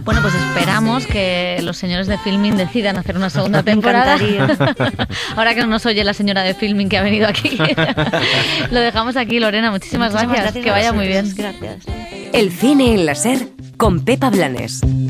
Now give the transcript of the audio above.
Bueno, pues esperamos que los señores de Filmin decidan hacer una segunda temporada. Ahora que no nos oye la señora de Filmin que ha venido aquí. Lo dejamos aquí, Lorena. Muchísimas gracias. Que vaya muy bien. Gracias. El cine en la SER con Pepa Blanes.